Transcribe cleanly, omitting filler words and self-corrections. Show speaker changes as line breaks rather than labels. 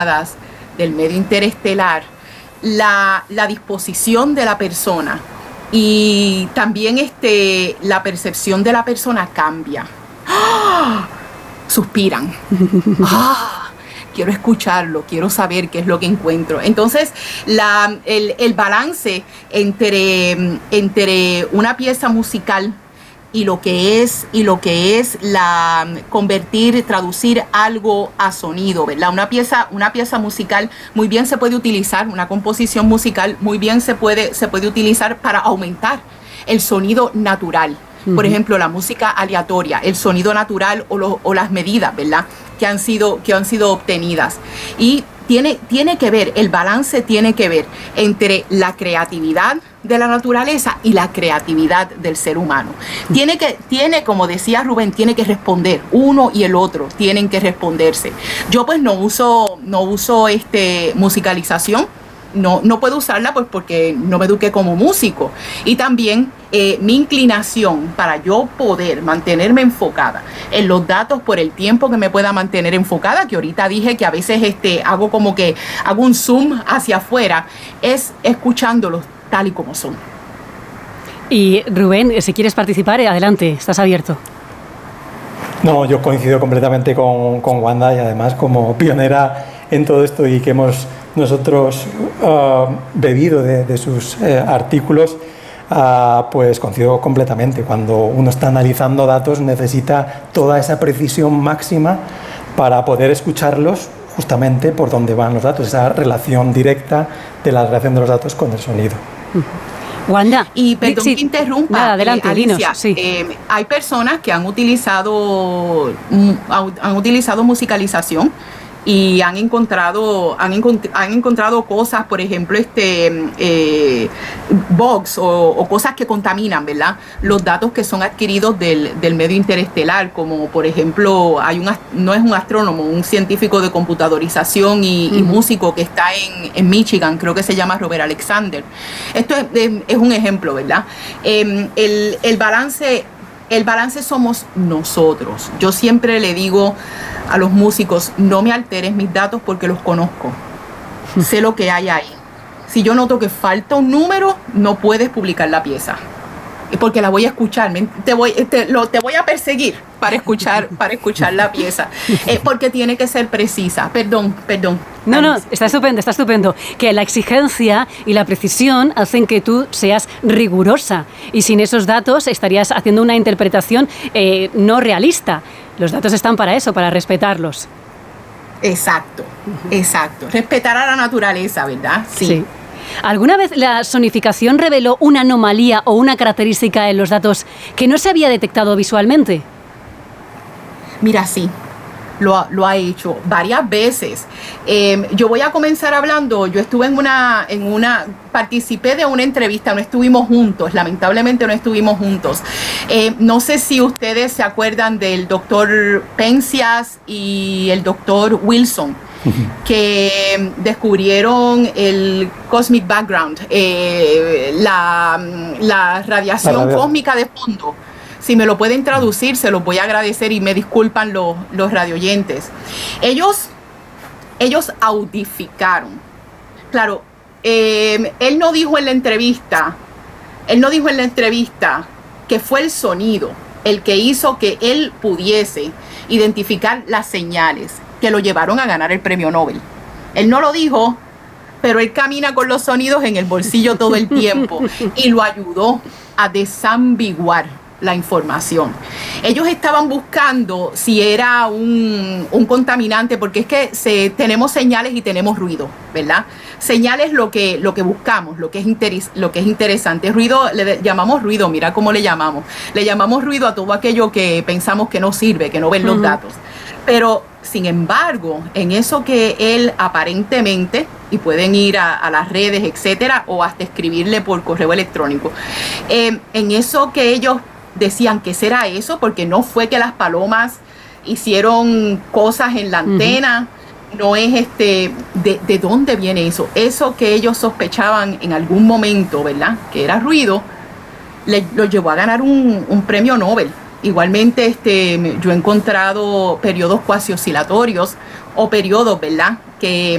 del medio interestelar, la disposición de la persona y también la percepción de la persona cambia. ¡Ah! Suspiran. ¡Ah! Quiero escucharlo, quiero saber qué es lo que encuentro. Entonces, el balance entre una pieza musical y lo que es traducir algo a sonido, ¿verdad? Una pieza musical muy bien se puede utilizar, una composición musical muy bien se puede utilizar para aumentar el sonido natural. Por ejemplo, la música aleatoria, el sonido natural o las medidas, ¿verdad? Que han sido obtenidas. Y tiene que ver, el balance tiene que ver entre la creatividad de la naturaleza y la creatividad del ser humano. Como decía Rubén, tiene que responder, uno y el otro tienen que responderse. Yo pues no uso musicalización. No puedo usarla pues porque no me eduqué como músico, y también mi inclinación para yo poder mantenerme enfocada en los datos por el tiempo que me pueda mantener enfocada, que ahorita dije que a veces hago un zoom hacia afuera, es escuchándolos tal y como son.
Y Rubén, si quieres participar, adelante, estás abierto.
No, yo coincido completamente con Wanda, y además como pionera en todo esto y que hemos nosotros bebido de sus artículos, pues coincido completamente. Cuando uno está analizando datos necesita toda esa precisión máxima para poder escucharlos justamente por donde van los datos, esa relación directa de la relación de los datos con el sonido.
Wanda,
y perdón que interrumpa,
nada, adelante,
Alicia,
dinos, sí.
Hay personas que han utilizado musicalización y han encontrado cosas, por ejemplo, bugs o cosas que contaminan, ¿verdad? Los datos que son adquiridos del medio interestelar, como por ejemplo, no es un astrónomo, un científico de computadorización y músico que está en Michigan, creo que se llama Robert Alexander. Esto es un ejemplo, ¿verdad? El balance somos nosotros. Yo siempre le digo a los músicos, no me alteres mis datos porque los conozco. Sé lo que hay ahí. Si yo noto que falta un número, no puedes publicar la pieza. Porque la voy a escuchar. Te voy a perseguir para escuchar la pieza. Porque tiene que ser precisa. Perdón.
No, está estupendo. Que la exigencia y la precisión hacen que tú seas rigurosa. Y sin esos datos estarías haciendo una interpretación no realista. Los datos están para eso, para respetarlos.
Exacto. Respetar a la naturaleza, ¿verdad? Sí.
¿Alguna vez la sonificación reveló una anomalía o una característica en los datos que no se había detectado visualmente?
Mira, sí, lo ha hecho varias veces. Yo voy a comenzar hablando, yo estuve participé de una entrevista, no estuvimos juntos, lamentablemente no estuvimos juntos. No sé si ustedes se acuerdan del doctor Penzias y el doctor Wilson, que descubrieron el cosmic background, la radiación cósmica de fondo. Si me lo pueden traducir, se los voy a agradecer y me disculpan los radioyentes. Ellos autificaron. Claro, él no dijo en la entrevista que fue el sonido el que hizo que él pudiese identificar las señales que lo llevaron a ganar el premio Nobel. Él no lo dijo, pero él camina con los sonidos en el bolsillo todo el tiempo y lo ayudó a desambiguar la información. Ellos estaban buscando si era un contaminante, porque es que tenemos señales y tenemos ruido, ¿verdad? Señales lo que buscamos, lo que es interesante. Ruido, le llamamos ruido, mira cómo le llamamos. Le llamamos ruido a todo aquello que pensamos que no sirve, que no ven los datos. Pero, sin embargo, en eso que él aparentemente, y pueden ir a las redes, etcétera, o hasta escribirle por correo electrónico, en eso que ellos decían que será eso, porque no fue que las palomas hicieron cosas en la antena, no es de dónde viene eso. Eso que ellos sospechaban en algún momento, ¿verdad?, que era ruido, lo llevó a ganar un premio Nobel. Igualmente, yo he encontrado periodos cuasi oscilatorios o periodos, ¿verdad?, que